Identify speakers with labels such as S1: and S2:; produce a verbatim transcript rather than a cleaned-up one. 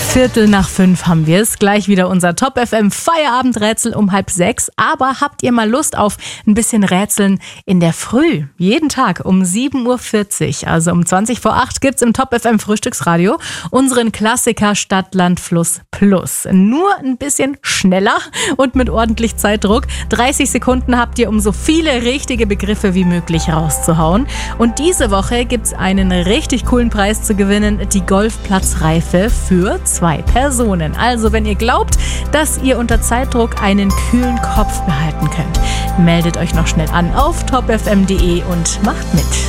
S1: Viertel nach fünf haben wir es. Gleich wieder unser Top F M Feierabendrätsel um halb sechs. Aber habt ihr mal Lust auf ein bisschen Rätseln in der Früh? Jeden Tag um sieben Uhr vierzig, also um zwanzig vor acht, gibt's im Top F M Frühstücksradio unseren Klassiker Stadt, Land, Fluss Plus. Nur ein bisschen schneller und mit ordentlich Zeitdruck. dreißig Sekunden habt ihr, um so viele richtige Begriffe wie möglich rauszuhauen. Und diese Woche gibt's einen richtig coolen Preis zu gewinnen, die Golfplatzreife für zwei Personen. Also wenn ihr glaubt, dass ihr unter Zeitdruck einen kühlen Kopf behalten könnt, meldet euch noch schnell an auf top f m punkt d e und macht mit.